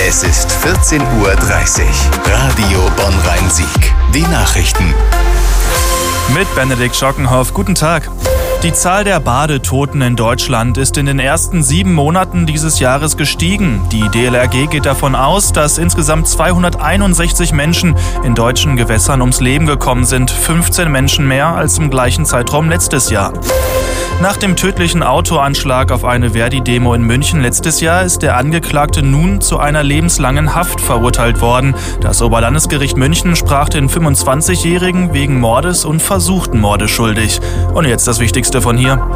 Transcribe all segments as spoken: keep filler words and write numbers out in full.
Es ist vierzehn Uhr dreißig. Radio Bonn-Rhein-Sieg. Die Nachrichten. Mit Benedikt Schockenhoff. Guten Tag. Die Zahl der Badetoten in Deutschland ist in den ersten sieben Monaten dieses Jahres gestiegen. Die D L R G geht davon aus, dass insgesamt zweihunderteinundsechzig Menschen in deutschen Gewässern ums Leben gekommen sind. fünfzehn Menschen mehr als im gleichen Zeitraum letztes Jahr. Nach dem tödlichen Autoanschlag auf eine Verdi-Demo in München letztes Jahr ist der Angeklagte nun zu einer lebenslangen Haft verurteilt worden. Das Oberlandesgericht München sprach den fünfundzwanzigjährigen wegen Mordes und versuchten Mordes schuldig. Und jetzt das Wichtigste von hier.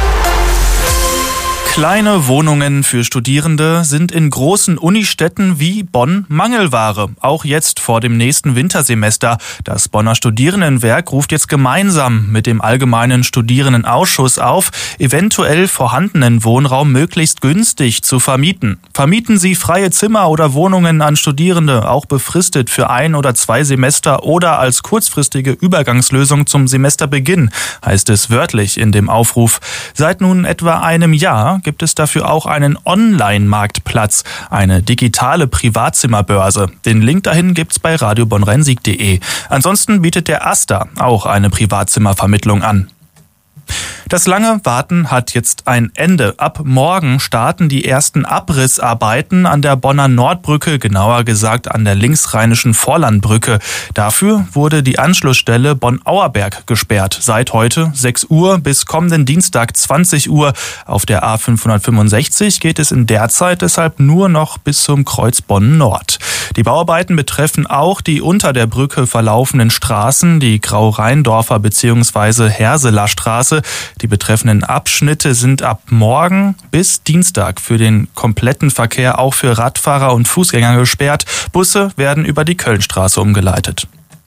Kleine Wohnungen für Studierende sind in großen Unistädten wie Bonn Mangelware. Auch jetzt vor dem nächsten Wintersemester. Das Bonner Studierendenwerk ruft jetzt gemeinsam mit dem Allgemeinen Studierendenausschuss auf, eventuell vorhandenen Wohnraum möglichst günstig zu vermieten. Vermieten Sie freie Zimmer oder Wohnungen an Studierende, auch befristet für ein oder zwei Semester oder als kurzfristige Übergangslösung zum Semesterbeginn, heißt es wörtlich in dem Aufruf. Seit nun etwa einem Jahr gibt es dafür auch einen Online-Marktplatz, eine digitale Privatzimmerbörse. Den Link dahin gibt's bei radio bonn rhein sieg punkt de. Ansonsten bietet der AStA auch eine Privatzimmervermittlung an. Das lange Warten hat jetzt ein Ende. Ab morgen starten die ersten Abrissarbeiten an der Bonner Nordbrücke, genauer gesagt an der linksrheinischen Vorlandbrücke. Dafür wurde die Anschlussstelle Bonn-Auerberg gesperrt. Seit heute sechs Uhr bis kommenden Dienstag zwanzig Uhr. Auf der A fünfhundertfünfundsechzig geht es in der Zeit deshalb nur noch bis zum Kreuz Bonn Nord. Die Bauarbeiten betreffen auch die unter der Brücke verlaufenden Straßen, die Grau-Rheindorfer bzw. Herseler Straße. Die betreffenden Abschnitte sind ab morgen bis Dienstag für den kompletten Verkehr auch für Radfahrer und Fußgänger gesperrt. Busse werden über die Kölnstraße umgeleitet.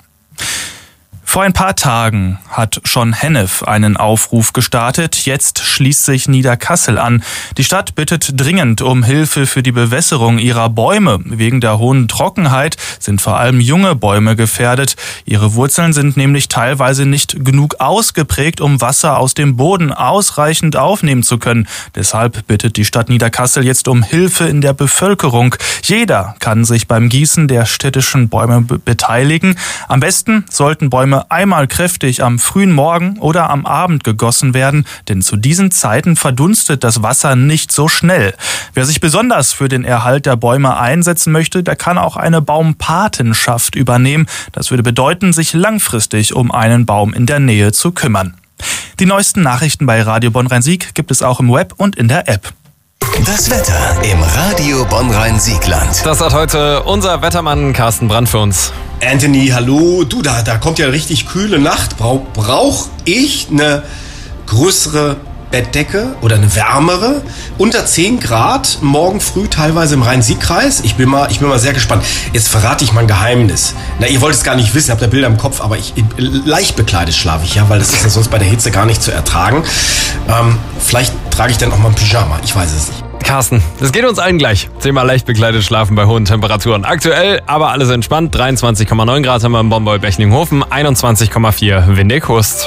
Vor ein paar Tagen hat schon Hennef einen Aufruf gestartet. Jetzt schließt sich Niederkassel an. Die Stadt bittet dringend um Hilfe für die Bewässerung ihrer Bäume. Wegen der hohen Trockenheit sind vor allem junge Bäume gefährdet. Ihre Wurzeln sind nämlich teilweise nicht genug ausgeprägt, um Wasser aus dem Boden ausreichend aufnehmen zu können. Deshalb bittet die Stadt Niederkassel jetzt um Hilfe in der Bevölkerung. Jeder kann sich beim Gießen der städtischen Bäume be- beteiligen. Am besten sollten Bäume einmal kräftig am frühen Morgen oder am Abend gegossen werden, denn zu diesen Zeiten verdunstet das Wasser nicht so schnell. Wer sich besonders für den Erhalt der Bäume einsetzen möchte, der kann auch eine Baumpatenschaft übernehmen. Das würde bedeuten, sich langfristig um einen Baum in der Nähe zu kümmern. Die neuesten Nachrichten bei Radio Bonn-Rhein-Sieg gibt es auch im Web und in der App. Das Wetter im Radio Bonn-Rhein-Siegland. Das hat heute unser Wettermann Carsten Brandt für uns. Anthony, hallo. Du, da, da kommt ja eine richtig kühle Nacht. Brauch, brauch ich eine größere Bettdecke oder eine wärmere? Unter zehn Grad, morgen früh teilweise im Rhein-Sieg-Kreis. Ich bin mal, ich bin mal sehr gespannt. Jetzt verrate ich mal ein Geheimnis. Na, ihr wollt es gar nicht wissen, habt ihr Bilder im Kopf, aber ich, leicht bekleidet schlafe ich ja, weil das ist ja sonst bei der Hitze gar nicht zu ertragen. Ähm, vielleicht trage ich dann auch mal ein Pyjama, ich weiß es nicht. Carsten, das geht uns allen gleich. Thema leicht bekleidet schlafen bei hohen Temperaturen. Aktuell aber alles entspannt. dreiundzwanzig Komma neun Grad haben wir im Bonn-Bechningen-Hofen, einundzwanzig Komma vier Windeck-Hust.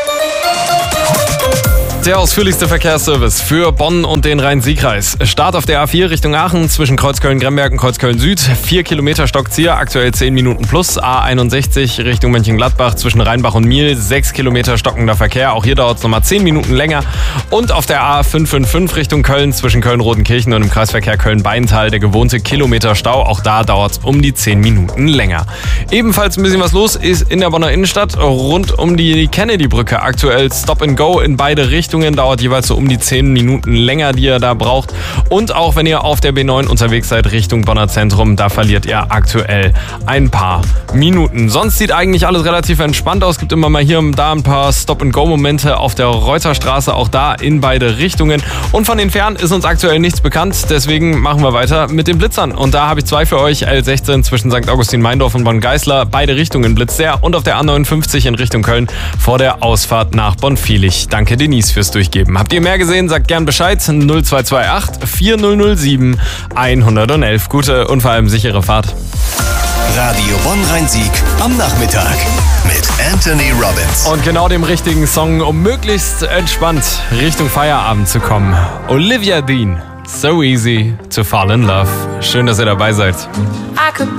Der ausführlichste Verkehrsservice für Bonn und den Rhein-Sieg-Kreis. Start auf der A vier Richtung Aachen zwischen Kreuzköln-Gremberg und Kreuzköln-Süd. vier Kilometer Stockzieher, aktuell zehn Minuten plus. A einundsechzig Richtung Mönchengladbach zwischen Rheinbach und Miel. sechs Kilometer stockender Verkehr. Auch hier dauert es nochmal zehn Minuten länger. Und auf der A fünf fünf fünf Richtung Köln zwischen Köln-Rodenkirchen und im Kreisverkehr Köln-Beintal der gewohnte Kilometer Stau. Auch da dauert es um die zehn Minuten länger. Ebenfalls ein bisschen was los ist in der Bonner Innenstadt rund um die Kennedy-Brücke. Aktuell Stop and Go in beide Richtungen. Dauert jeweils so um die zehn Minuten länger, die ihr da braucht. Und auch wenn ihr auf der B neun unterwegs seid Richtung Bonner Zentrum, da verliert ihr aktuell ein paar Minuten. Sonst sieht eigentlich alles relativ entspannt aus. Es gibt immer mal hier und da ein paar Stop-and-Go-Momente auf der Reuterstraße, auch da in beide Richtungen. Und von den Fernen ist uns aktuell nichts bekannt. Deswegen machen wir weiter mit den Blitzern. Und da habe ich zwei für euch. L sechzehn zwischen Sankt Augustin-Meindorf und Bonn-Geißler. Beide Richtungen blitzt sehr. Und auf der A neunundfünfzig in Richtung Köln vor der Ausfahrt nach Bonn-Viehlich. Danke Denise fürs Durchgeben. Habt ihr mehr gesehen? Sagt gern Bescheid. null zwei zwei acht vier null null sieben eins eins eins. Gute und vor allem sichere Fahrt. Radio Bonn-Rhein-Sieg am Nachmittag mit Anthony Robbins. Und genau dem richtigen Song, um möglichst entspannt Richtung Feierabend zu kommen. Olivia Dean. So easy to fall in love. Schön, dass ihr dabei seid.